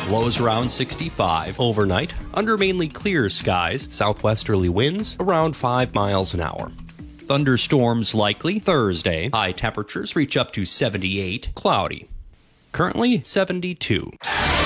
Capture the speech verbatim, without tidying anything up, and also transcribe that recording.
Lows around sixty-five. Overnight, under mainly clear skies, southwesterly winds around five miles an hour. Thunderstorms likely Thursday. High temperatures reach up to seventy-eight. Cloudy. Currently seventy-two.